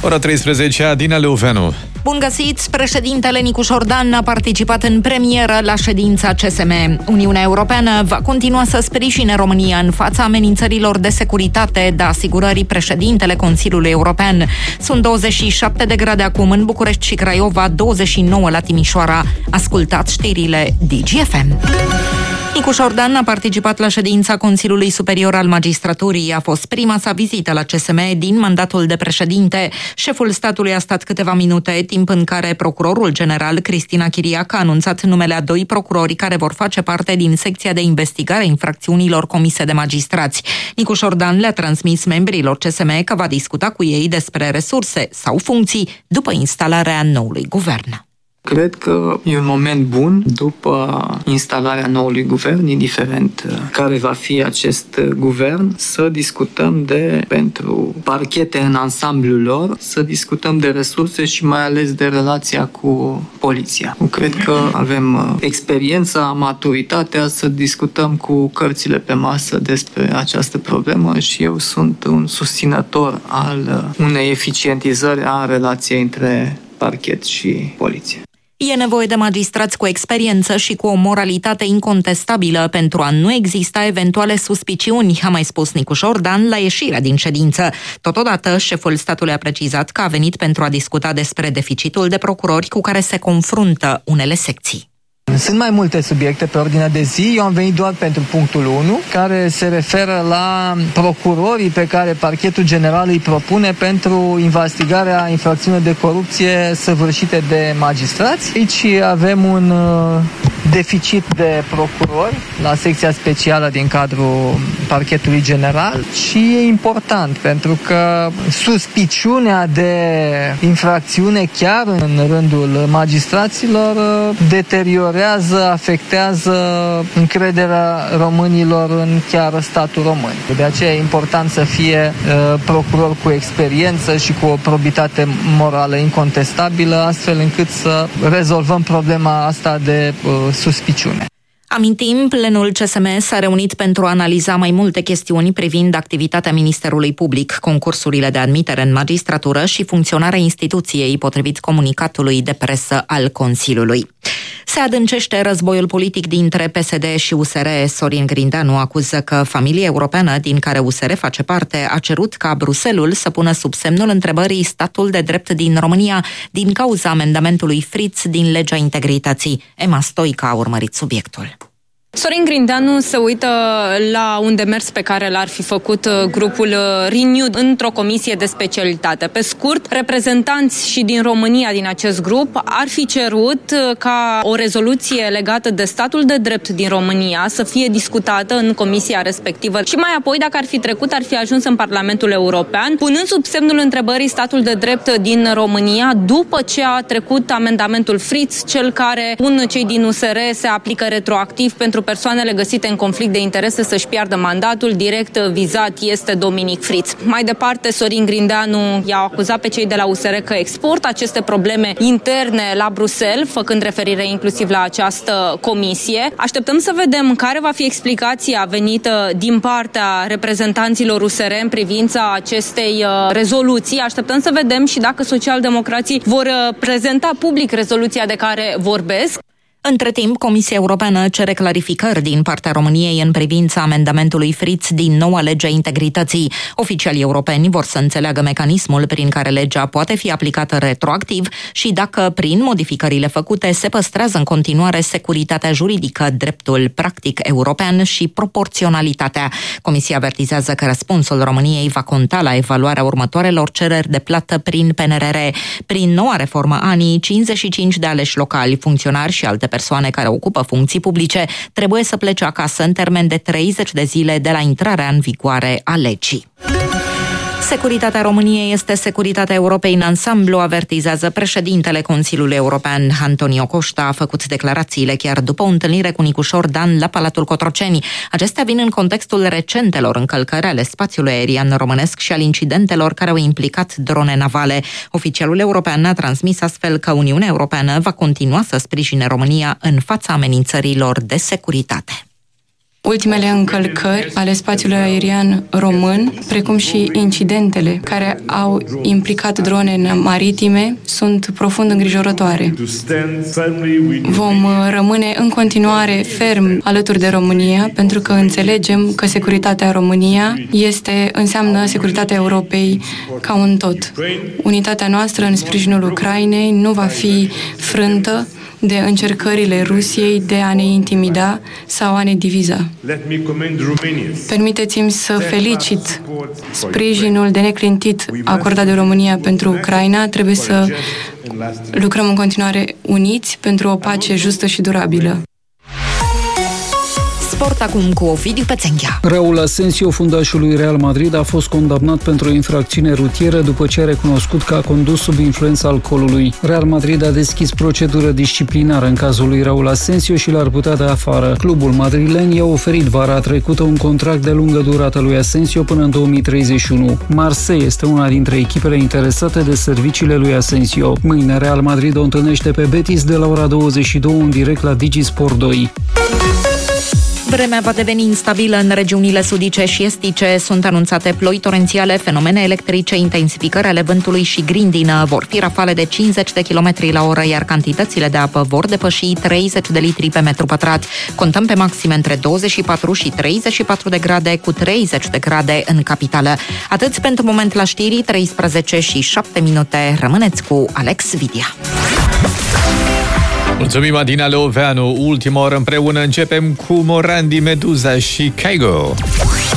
Ora 13, Adina Leuveanu. Bun găsit! Președintele Nicu Șordan a participat în premieră la ședința CSM. Uniunea Europeană va continua să sprijine România în fața amenințărilor de securitate, dă asigurării președintele Consiliului European. Sunt 27 de grade acum în București și Craiova, 29 la Timișoara. Ascultați știrile DGFM. Nicu Șordan a participat la ședința Consiliului Superior al Magistraturii. A fost prima sa vizită la CSM din mandatul de președinte. Șeful statului a stat câteva minute, timp în care procurorul general Cristina Chiriac a anunțat numele a 2 procurori care vor face parte din secția de investigare a infracțiunilor comise de magistrați. Nicu Șordan le-a transmis membrilor CSM că va discuta cu ei despre resurse sau funcții după instalarea noului guvern. Cred că e un moment bun după instalarea noului guvern, indiferent care va fi acest guvern, să discutăm pentru parchete în ansamblul lor, să discutăm de resurse și mai ales de relația cu poliția. Cred că avem experiența, maturitatea să discutăm cu cărțile pe masă despre această problemă și eu sunt un susținător al unei eficientizări a relației între parchet și poliție. E nevoie de magistrați cu experiență și cu o moralitate incontestabilă pentru a nu exista eventuale suspiciuni, a mai spus Nicu Șordan la ieșirea din ședință. Totodată, șeful statului a precizat că a venit pentru a discuta despre deficitul de procurori cu care se confruntă unele secții. Sunt mai multe subiecte pe ordinea de zi, eu am venit doar pentru punctul 1, care se referă la procurorii pe care Parchetul General îi propune pentru investigarea infracțiunilor de corupție săvârșite de magistrați. Aici avem un deficit de procurori la secția specială din cadrul Parchetului General și e important pentru că suspiciunea de infracțiune chiar în rândul magistraților deteriorează, afectează încrederea românilor în chiar statul român. De aceea e important să fie procuror cu experiență și cu o probitate morală incontestabilă, astfel încât să rezolvăm problema asta de suspiciune. Amintim, plenul CSM s-a reunit pentru a analiza mai multe chestiuni privind activitatea Ministerului Public, concursurile de admitere în magistratură și funcționarea instituției, potrivit comunicatului de presă al Consiliului. Se adâncește războiul politic dintre PSD și USR. Sorin Grindeanu acuză că familia europeană din care USR face parte a cerut ca Bruxelles să pună sub semnul întrebării statul de drept din România din cauza amendamentului Fritz din legea integrității. Emma Stoica a urmărit subiectul. Sorin Grindeanu se uită la un demers pe care l-ar fi făcut grupul Renew într-o comisie de specialitate. Pe scurt, reprezentanți și din România din acest grup ar fi cerut ca o rezoluție legată de statul de drept din România să fie discutată în comisia respectivă și mai apoi, dacă ar fi trecut, ar fi ajuns în Parlamentul European, punând sub semnul întrebării statul de drept din România după ce a trecut amendamentul Fritz, cel care pun cei din USR se aplică retroactiv pentru persoanele găsite în conflict de interese să-și piardă mandatul. Direct vizat este Dominic Fritz. Mai departe, Sorin Grindeanu i-a acuzat pe cei de la USR că exportă aceste probleme interne la Bruxelles, făcând referire inclusiv la această comisie. Așteptăm să vedem care va fi explicația venită din partea reprezentanților USR în privința acestei rezoluții. Așteptăm să vedem și dacă socialdemocrații vor prezenta public rezoluția de care vorbesc. Între timp, Comisia Europeană cere clarificări din partea României în privința amendamentului Fritz din noua lege a integrității. Oficialii europeni vor să înțeleagă mecanismul prin care legea poate fi aplicată retroactiv și dacă, prin modificările făcute, se păstrează în continuare securitatea juridică, dreptul practic european și proporționalitatea. Comisia avertizează că răspunsul României va conta la evaluarea următoarelor cereri de plată prin PNRR. Prin noua reformă ANI, 55 de aleși locali, funcționari și alte persoane care ocupă funcții publice trebuie să plece acasă în termen de 30 de zile de la intrarea în vigoare a legii. Securitatea României este securitatea Europei în ansamblu, avertizează președintele Consiliului European. Antonio Costa a făcut declarațiile chiar după o întâlnire cu Nicu Șordan la Palatul Cotroceni. Acestea vin în contextul recentelor încălcări ale spațiului aerian românesc și al incidentelor care au implicat drone navale. Oficialul european a transmis astfel că Uniunea Europeană va continua să sprijine România în fața amenințărilor de securitate. ultimele încălcări ale spațiului aerian român, precum și incidentele care au implicat drone maritime, sunt profund îngrijorătoare. Vom rămâne în continuare ferm alături de România, pentru că înțelegem că securitatea România înseamnă securitatea Europei ca un tot. Unitatea noastră în sprijinul Ucrainei nu va fi frântă de încercările Rusiei de a ne intimida sau a ne diviza. Permiteți-mi să felicit sprijinul de neclintit acordat de România pentru Ucraina. Trebuie să lucrăm în continuare uniți pentru o pace justă și durabilă. Sport acum cu Ovidiu Pețenghea. Raul Asensio, fundașul lui Real Madrid, a fost condamnat pentru o infracțiune rutieră după ce a recunoscut că a condus sub influența alcoolului. Real Madrid a deschis procedură disciplinară în cazul lui Raul Asensio și l-ar putea da afară. Clubul madrilen i-a oferit vara trecută un contract de lungă durată lui Asensio până în 2031. Marseille este una dintre echipele interesate de serviciile lui Asensio. Mâine Real Madrid o întâlnește pe Betis de la ora 22 în direct la DigiSport 2. Vremea va deveni instabilă în regiunile sudice și estice. Sunt anunțate ploi torențiale, fenomene electrice, intensificări ale vântului și grindină. Vor fi rafale de 50 de km la oră, iar cantitățile de apă vor depăși 30 de litri pe metru pătrat. Contăm pe maxime între 24 și 34 de grade, cu 30 de grade în capitală. Atât pentru moment la știri, 13 și 7 minute. Rămâneți cu Alex Vidia. Mulțumim, Adina Leoveanu. Ultima oră împreună începem cu Morandi, Meduza și Kygo.